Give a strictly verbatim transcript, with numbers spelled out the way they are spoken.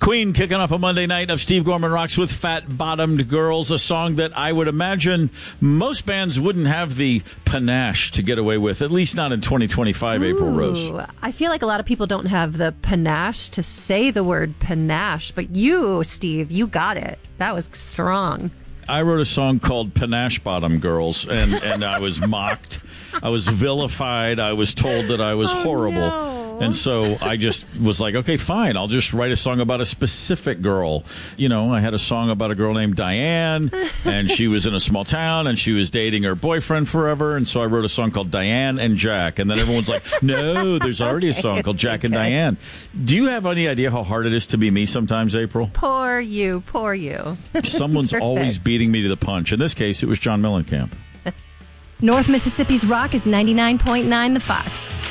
Queen kicking off a Monday night of Steve Gorman Rocks with Fat Bottomed Girls, a song that I would imagine most bands wouldn't have the panache to get away with, at least not in twenty twenty-five, Ooh, April Rose. I feel like a lot of people don't have the panache to say the word panache, but you, Steve, you got it. That was strong. I wrote a song called Panache Bottom Girls, and, and I was mocked. I was vilified. I was told that I was oh, horrible. No. And so I just was like, okay, fine. I'll just write a song about a specific girl. You know, I had a song about a girl named Diane, and she was in a small town, and she was dating her boyfriend forever. And so I wrote a song called Diane and Jack. And then everyone's like, no, there's already okay, a song called Jack okay. and Diane. Do you have any idea how hard it is to be me sometimes, April? Poor you, poor you. Someone's always beating me to the punch. In this case, it was John Mellencamp. North Mississippi's Rock is ninety-nine point nine The Fox.